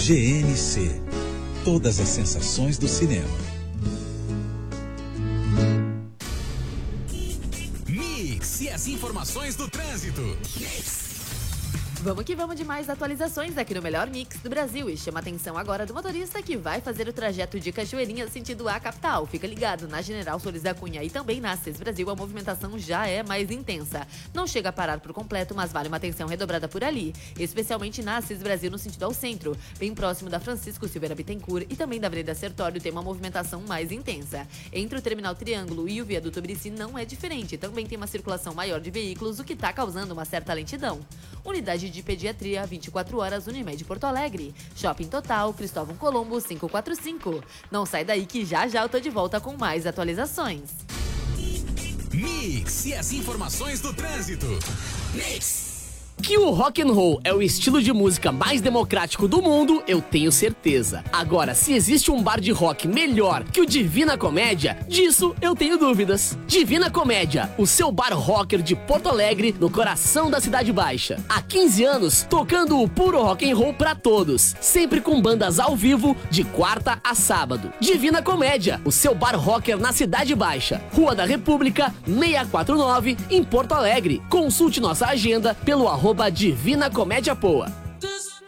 GNC. Todas as sensações do cinema. Mix e as informações do trânsito. Vamos que vamos de mais atualizações aqui no Melhor Mix do Brasil. E chama a atenção agora do motorista que vai fazer o trajeto de Cachoeirinha sentido a capital. Fica ligado, na General Solis da Cunha e também na Assis Brasil a movimentação já é mais intensa. Não chega a parar por completo, mas vale uma atenção redobrada por ali. Especialmente na Assis Brasil no sentido ao centro, bem próximo da Francisco Silveira Bittencourt e também da Avenida Sertório tem uma movimentação mais intensa. Entre o Terminal Triângulo e o Viaduto Brici não é diferente. Também tem uma circulação maior de veículos, o que está causando uma certa lentidão. Unidade de Pediatria, 24 horas, Unimed Porto Alegre. Shopping Total, Cristóvão Colombo, 545. Não sai daí que já eu tô de volta com mais atualizações. Mix e as informações do trânsito. Mix. Que o rock and roll é o estilo de música mais democrático do mundo, eu tenho certeza. Agora, se existe um bar de rock melhor que o Divina Comédia, disso eu tenho dúvidas. Divina Comédia, o seu bar rocker de Porto Alegre, no coração da Cidade Baixa. Há 15 anos, tocando o puro rock and roll pra todos, sempre com bandas ao vivo, de quarta a sábado. Divina Comédia, o seu bar rocker na Cidade Baixa, Rua da República, 649, em Porto Alegre. Consulte nossa agenda pelo @Divina Comédia Poa.